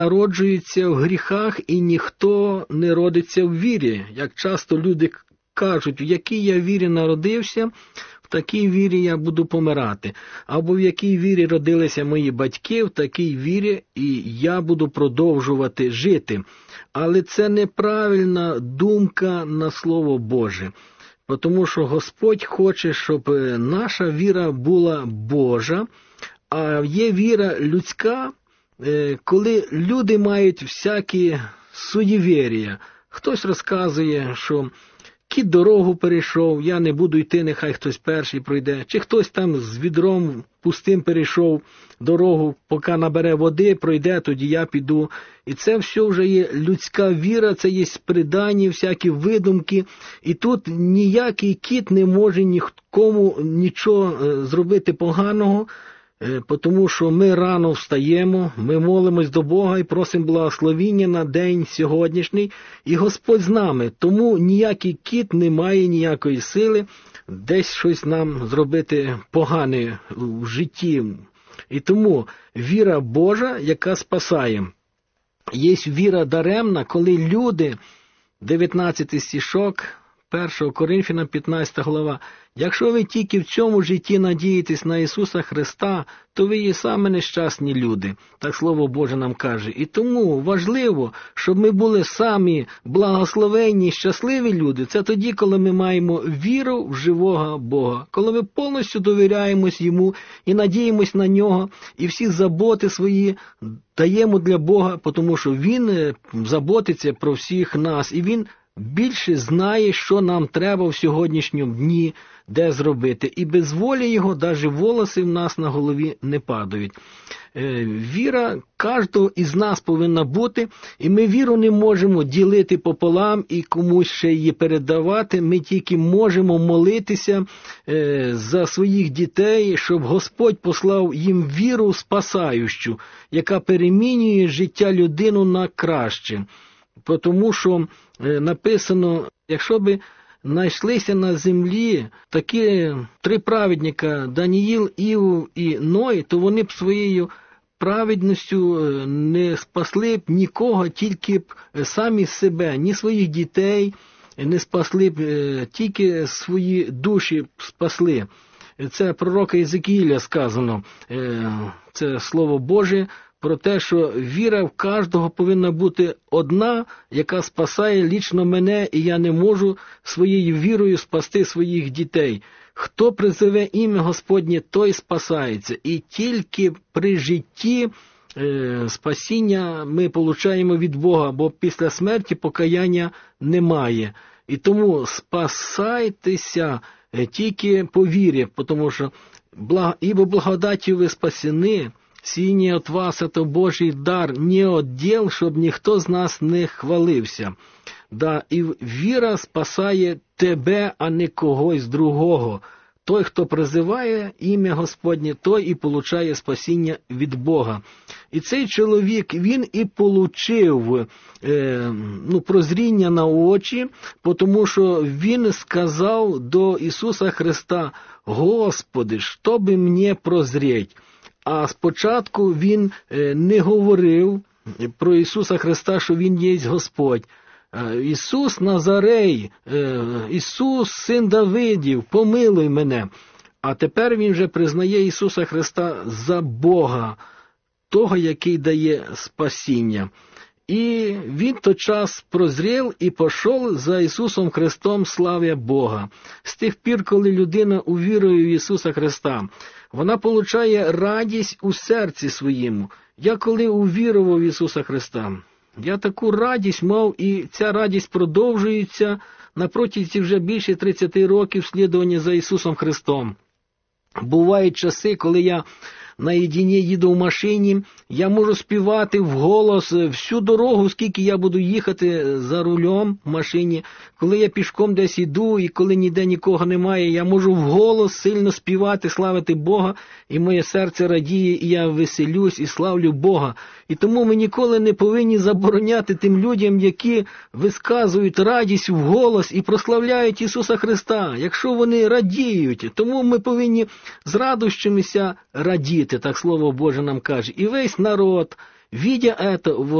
народжується в гріхах і ніхто не родиться в вірі. Як часто люди кажуть, в якій я вірі народився, в такій вірі я буду помирати. Або в якій вірі родилися мої батьки, в такій вірі і я буду продовжувати жити. Але це неправильна думка на Слово Боже. Тому що Господь хоче, щоб наша віра була Божа, а є віра людська, коли люди мають всякі суєвір'я. Хтось розказує, що кіт дорогу перейшов, я не буду йти, нехай хтось перший пройде. Чи хтось там з відром пустим перейшов дорогу, поки набере води, пройде, тоді я піду. І це все вже є людська віра, це є придані, всякі видумки. І тут ніякий кіт не може нікому нічого зробити поганого, тому що ми рано встаємо, ми молимось до Бога і просимо благословіння на день сьогоднішній, і Господь з нами. Тому ніякий кіт не має ніякої сили десь щось нам зробити погане в житті. І тому віра Божа, яка спасає. Є віра даремна, коли люди, 19 стишок, 1 Коринфянам 15 глава, якщо ви тільки в цьому житті надієтесь на Ісуса Христа, то ви є саме нещасні люди. Так Слово Боже нам каже. І тому важливо, щоб ми були самі благословенні, щасливі люди. Це тоді, коли ми маємо віру в живого Бога. Коли ми повністю довіряємось Йому і надіємось на Нього, і всі заботи свої даємо для Бога, тому що Він заботиться про всіх нас. І Він більше знає, що нам треба в сьогоднішньому дні, де зробити. І без волі Його навіть волоси в нас на голові не падають. Віра кожного із нас повинна бути, і ми віру не можемо ділити пополам і комусь ще її передавати. Ми тільки можемо молитися за своїх дітей, щоб Господь послав їм віру спасаючу, яка перемінює життя людину на краще. Тому що написано, якщо б знайшлися на землі такі 3 праведника, Даніїл, Іов і Ной, то вони б своєю праведністю не спасли б нікого, тільки б самі себе, ні своїх дітей не спасли б, тільки свої душі спасли. Це пророка Єзекіїля сказано, це Слово Боже, про те, що віра в кожного повинна бути одна, яка спасає лічно мене, і я не можу своєю вірою спасти своїх дітей. Хто призове ім'я Господнє, той спасається. І тільки при житті спасіння ми получаємо від Бога, бо після смерті покаяння немає. І тому спасайтеся тільки по вірі, тому що «Ибо благодатью ви спасені, сіні от вас, это Божий дар, не от діл, щоб ніхто з нас не хвалився». Да, і віра спасає тебе, а не когось другого. Той, хто призиває ім'я Господнє, той і получає спасіння від Бога. І цей чоловік, він і получив прозріння на очі, тому що він сказав до Ісуса Христа: «Господи, що би мені прозріть?» А спочатку він не говорив про Ісуса Христа, що Він є Господь. Ісус Назарей, Ісус, син Давидів, помилуй мене. А тепер він вже признає Ісуса Христа за Бога, того, який дає спасіння. І він той час прозрів і пішов за Ісусом Христом, славя Бога. З тих пір, коли людина увірує в Ісуса Христа, вона получає радість у серці своєму. Я коли увірував в Ісуса Христа, я таку радість мав, і ця радість продовжується на протязі вже більше 30 років слідування за Ісусом Христом. Бувають часи, коли я наєдині їду в машині, я можу співати вголос всю дорогу, скільки я буду їхати за рулем в машині. Коли я пішком десь йду, і коли ніде нікого немає, я можу вголос сильно співати, славити Бога, і моє серце радіє, і я веселюсь, і славлю Бога. І тому ми ніколи не повинні забороняти тим людям, які висказують радість вголос і прославляють Ісуса Христа, якщо вони радіють. Тому ми повинні з радощамися радіти, так Слово Боже нам каже. І весь народ, Видя это,